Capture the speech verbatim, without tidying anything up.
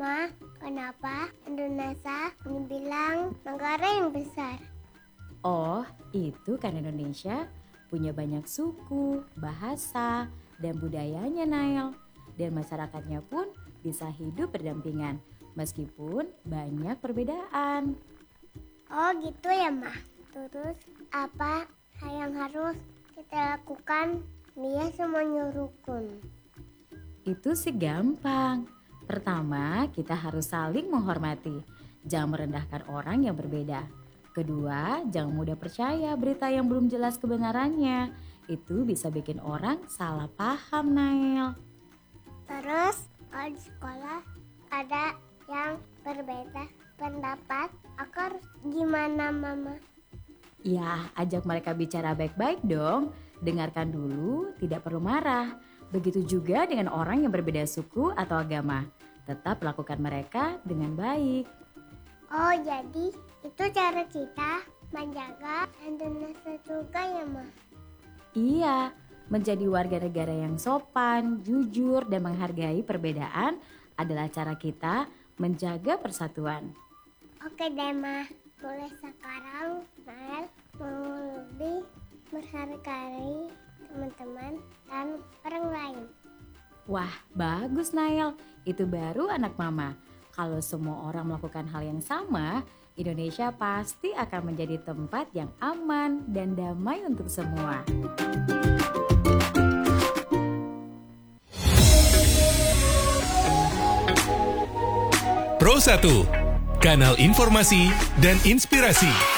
Ma, kenapa Indonesia dibilang negara yang besar? Oh, itu karena Indonesia punya banyak suku, bahasa, dan budayanya, Nail. Dan masyarakatnya pun bisa hidup berdampingan, meskipun banyak perbedaan. Oh gitu ya, Ma. Terus apa yang harus kita lakukan biar semuanya rukun? Itu sih gampang. Pertama, kita harus saling menghormati. Jangan merendahkan orang yang berbeda. Kedua, jangan mudah percaya berita yang belum jelas kebenarannya. Itu bisa bikin orang salah paham, Nail. Terus, kalau di sekolah ada yang berbeda pendapat, aku harus gimana, Mama? Ya, ajak mereka bicara baik-baik dong. Dengarkan dulu, tidak perlu marah. Begitu juga dengan orang yang berbeda suku atau agama. Tetap lakukan mereka dengan baik. Oh, jadi itu cara kita menjaga Indonesia juga ya, Ma? Iya, menjadi warga negara yang sopan, jujur, dan menghargai perbedaan adalah cara kita menjaga persatuan. Oke deh, Ma. Mulai sekarang, Nael mau lebih menghargai teman-teman dan orang lain. Wah, bagus Nail. Itu baru anak mama. Kalau semua orang melakukan hal yang sama, Indonesia pasti akan menjadi tempat yang aman dan damai untuk semua. Pro satu, kanal informasi dan inspirasi.